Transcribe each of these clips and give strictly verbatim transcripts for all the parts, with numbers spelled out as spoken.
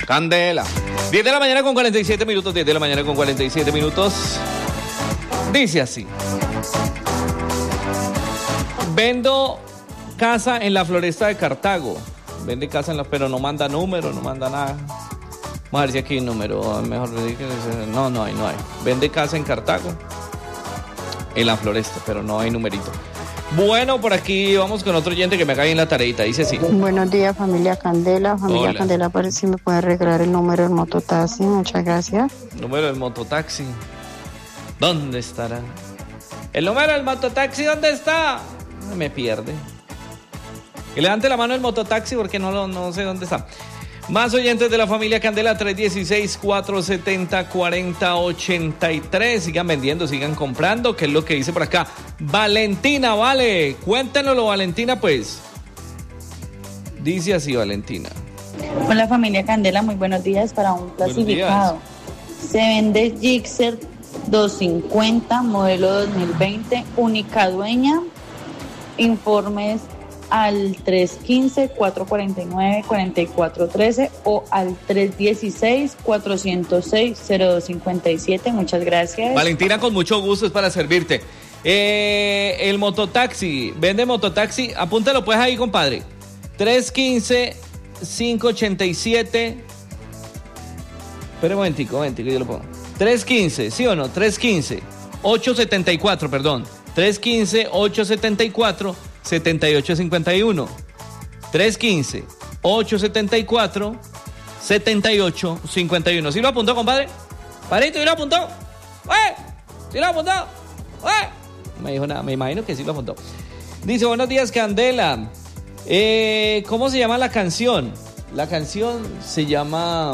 Candela. diez de la mañana con cuarenta y siete minutos, diez de la mañana con cuarenta y siete minutos. Dice así. Vendo casa en la Floresta de Cartago. Vende casa en la... Pero no manda número, no manda nada. Vamos a ver si aquí hay un número. Mejor... No, no hay, no hay. Vende casa en Cartago. En la Floresta, pero no hay numerito. Bueno, por aquí vamos con otro oyente que me cae en la tareita. Dice así. Buenos días, familia Candela. Familia Hola. Candela, para ver si me puede regalar el número del mototaxi. Muchas gracias. Número del mototaxi. ¿Dónde estará? El número del mototaxi, ¿dónde está? Me pierde. Que levante la mano el mototaxi porque no, lo, no sé dónde está. Más oyentes de la familia Candela, tres uno seis, cuatro siete cero, cuatro cero ocho tres. Sigan vendiendo, sigan comprando, que es lo que dice por acá. Valentina, vale. Cuéntenoslo, Valentina, pues. Dice así, Valentina. Hola familia Candela, muy buenos días. Para un clasificado se vende Gixxer doscientos cincuenta, modelo dos mil veinte, única dueña. Informes al tres uno cinco, cuatro cuatro nueve, cuatro cuatro uno tres o al tres uno seis, cuatro cero seis, cero dos cinco siete. Muchas gracias. Valentina, con mucho gusto, es para servirte. Eh, el mototaxi, vende mototaxi, apúntalo pues ahí, compadre. tres uno cinco, cinco ocho siete. Espera un momentico, un momentico, yo lo pongo. tres uno cinco, ¿sí o no? tres uno cinco, ocho siete cuatro, perdón. tres uno cinco, ocho siete cuatro, siete ocho cinco uno. tres uno cinco, ocho siete cuatro, siete ocho cinco uno. ¿Sí lo apuntó, compadre? Parito, ¿sí lo apuntó? ¡Eh! ¿Sí lo apuntó? ¡Eh! No me dijo nada, me imagino que sí lo apuntó. Dice, buenos días, Candela. Eh, ¿Cómo se llama la canción? La canción se llama...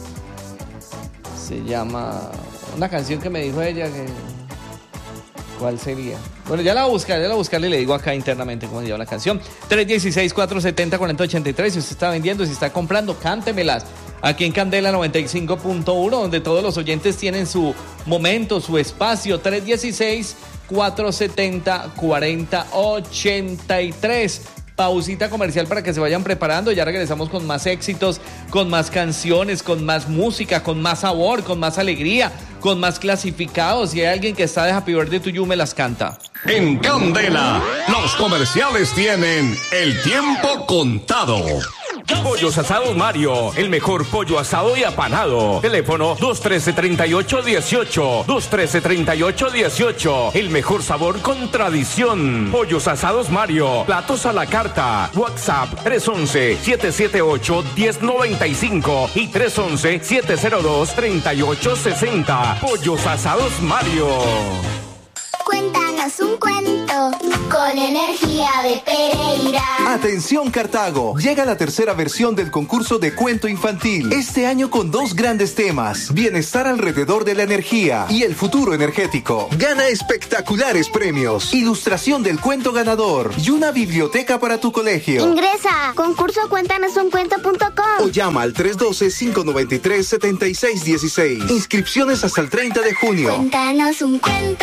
Se llama... Una canción que me dijo ella que... ¿Cuál sería? Bueno, ya la voy a buscar, ya la voy a buscar y le digo acá internamente cómo se llama la canción. tres uno seis, cuatro siete cero, cuatro ocho tres. Si usted está vendiendo, si está comprando, cántemelas. Aquí en Candela noventa y cinco punto uno, donde todos los oyentes tienen su momento, su espacio. tres uno seis, cuatro siete cero, cuatro ocho tres. Pausita comercial para que se vayan preparando. Ya regresamos con más éxitos, con más canciones, con más música, con más sabor, con más alegría, con más clasificados. Si hay alguien que está de Happy Birthday to You, me las canta. En Candela, los comerciales tienen el tiempo contado. Pollos Asados Mario, el mejor pollo asado y apanado. Teléfono dos uno tres, tres ocho uno ocho, dos uno tres, tres ocho uno ocho. El mejor sabor con tradición. Pollos Asados Mario, platos a la carta. WhatsApp tres uno uno, siete siete ocho, uno cero nueve cinco y tres uno uno, siete cero dos, tres ocho seis cero. Pollos Asados Mario. Cuéntanos un cuento con energía de Pereira. Atención, Cartago, llega la tercera versión del concurso de cuento infantil. Este año con dos grandes temas: bienestar alrededor de la energía y el futuro energético. Gana espectaculares premios, ilustración del cuento ganador y una biblioteca para tu colegio. Ingresa concurso cuéntanos un cuento punto com O llama al tres uno dos, cinco nueve tres, siete seis uno seis. Inscripciones hasta el treinta de junio. Cuéntanos un cuento.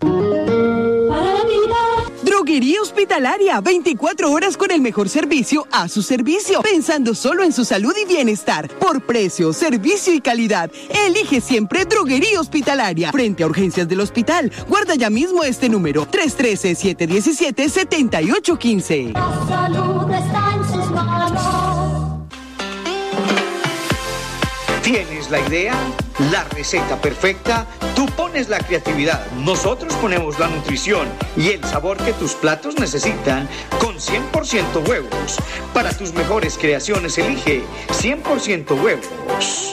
Droguería Hospitalaria, veinticuatro horas con el mejor servicio a su servicio, pensando solo en su salud y bienestar. Por precio, servicio y calidad, elige siempre Droguería Hospitalaria. Frente a urgencias del hospital, guarda ya mismo este número, tres uno tres, siete uno siete, siete ocho uno cinco. La salud está en sus manos. ¿Tienes la idea? La receta perfecta, tú pones la creatividad, nosotros ponemos la nutrición y el sabor que tus platos necesitan con cien por ciento huevos. Para tus mejores creaciones elige cien por ciento huevos.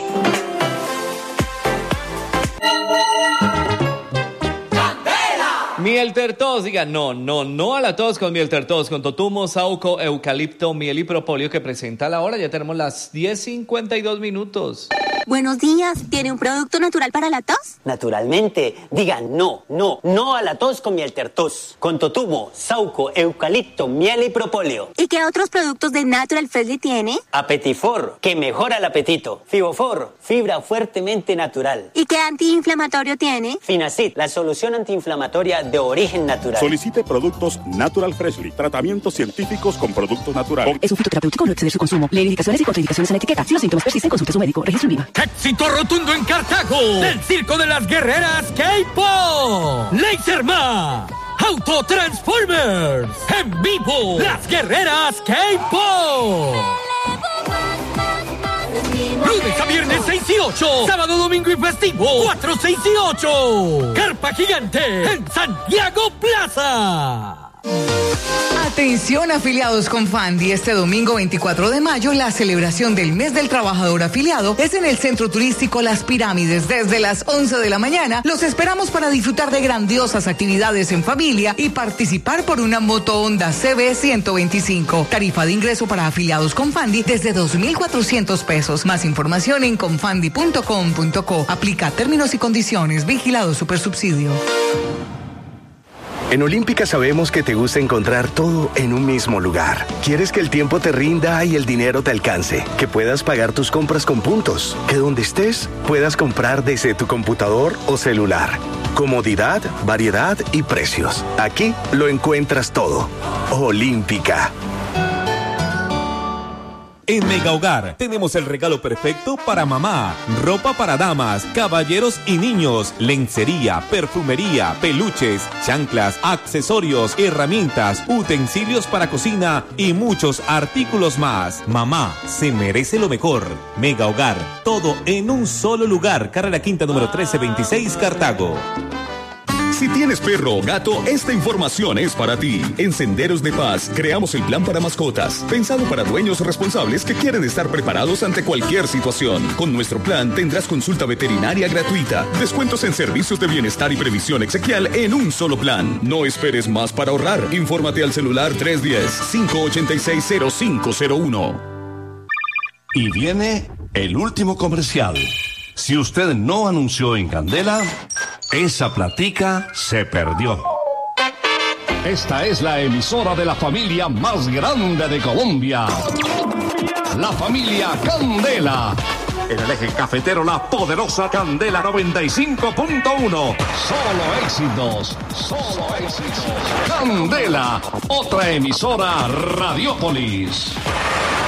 Miel Tertos, diga no, no, no a la tos con Miel Tertos, con totumo, saúco, eucalipto, miel y propóleo, que presenta la hora. Ya tenemos las diez cincuenta y dos minutos. Buenos días. ¿Tiene un producto natural para la tos? Naturalmente. Digan no, no, no a la tos con miel tertos. Con totumo, sauco, eucalipto, miel y propóleo. ¿Y qué otros productos de Natural Freshly tiene? Apetifor, que mejora el apetito. Fibofor, fibra fuertemente natural. ¿Y qué antiinflamatorio tiene? Finacid, la solución antiinflamatoria de origen natural. Solicite productos Natural Freshly. Tratamientos científicos con productos naturales. Es un fitoterapéutico, no exceder su consumo. Lee indicaciones y contraindicaciones en la etiqueta. Si los síntomas persisten, consulte a su médico. Registro en Viva. ¡Éxito rotundo en Cartago! ¡Del Circo de las Guerreras K-Pop! ¡Laserma! ¡Autotransformers! ¡En vivo! ¡Las Guerreras K-Pop! Lunes a viernes seis y ocho. Sábado, domingo y festivo cuatro, seis y ocho. Carpa Gigante en Santiago Plaza. Atención afiliados con Fandi, este domingo veinticuatro de mayo la celebración del mes del trabajador afiliado es en el Centro Turístico Las Pirámides desde las once de la mañana. Los esperamos para disfrutar de grandiosas actividades en familia y participar por una moto Honda C B ciento veinticinco. Tarifa de ingreso para afiliados con Fandi desde dos mil cuatrocientos pesos. Más información en confandi punto com punto co. Aplica términos y condiciones. Vigilado Supersubsidio. En Olímpica sabemos que te gusta encontrar todo en un mismo lugar. Quieres que el tiempo te rinda y el dinero te alcance, que puedas pagar tus compras con puntos, que donde estés puedas comprar desde tu computador o celular. Comodidad, variedad y precios. Aquí lo encuentras todo. Olímpica. En Mega Hogar tenemos el regalo perfecto para mamá, ropa para damas, caballeros y niños, lencería, perfumería, peluches, chanclas, accesorios, herramientas, utensilios para cocina y muchos artículos más. Mamá se merece lo mejor. Mega Hogar, todo en un solo lugar. Carrera Quinta número trece veintiséis, Cartago. Si tienes perro o gato, esta información es para ti. En Senderos de Paz creamos el plan para mascotas, pensado para dueños responsables que quieren estar preparados ante cualquier situación. Con nuestro plan tendrás consulta veterinaria gratuita, descuentos en servicios de bienestar y previsión exequial en un solo plan. No esperes más para ahorrar. Infórmate al celular tres uno cero, cinco ocho seis, cero cinco cero uno. Y viene el último comercial. Si usted no anunció en Candela, esa platica se perdió. Esta es la emisora de la familia más grande de Colombia. La familia Candela. En el eje cafetero, la poderosa Candela noventa y cinco punto uno. Solo éxitos, solo éxitos. Candela, otra emisora Radiopolis.